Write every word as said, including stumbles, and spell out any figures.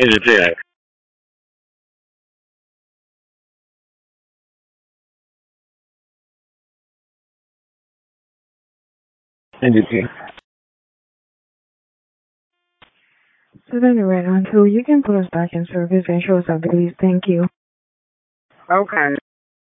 一直这样。一直这样。 So then right on. So you can put us back in service and show us abilities. Thank you. Okay.